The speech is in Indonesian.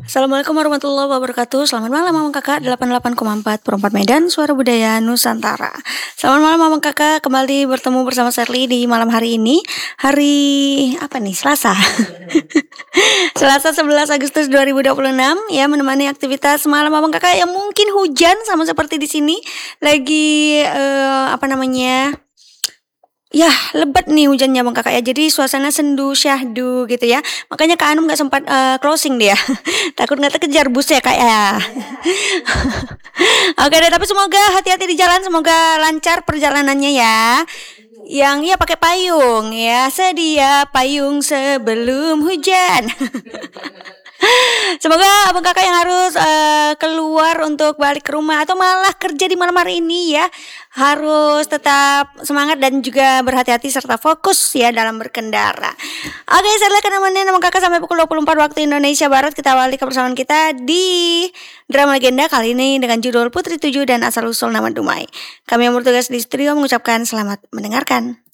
Assalamualaikum warahmatullahi wabarakatuh. Selamat malam Mama Kakak 88,4 Perempat Medan, Suara Budaya Nusantara. Selamat malam Mama Kakak, kembali bertemu bersama Sherly di malam hari ini. Hari apa nih? Selasa. Selasa 11 Agustus 2026 ya, menemani aktivitas malam Mama Kakak yang mungkin hujan sama seperti di sini. Lagi ya lebat nih hujannya Bang Kakak ya. Jadi suasana sendu syahdu gitu ya. Makanya Kak Anum gak sempat closing dia. Takut gak terkejar bus ya Kak ya. Oke deh, tapi semoga hati-hati di jalan. Semoga lancar perjalanannya ya. Yang ya pakai payung ya. Sedia payung sebelum hujan. Semoga abang kakak yang harus keluar untuk balik ke rumah atau malah kerja di malam hari ini ya, harus tetap semangat dan juga berhati-hati serta fokus ya dalam berkendara. Oke, saya akan nemenin abang kakak sampai pukul 24 waktu Indonesia Barat. Kita awali kebersamaan kita di drama legenda kali ini dengan judul Putri Tujuh dan Asal Usul Nama Dumai. Kami yang bertugas di studio mengucapkan selamat mendengarkan.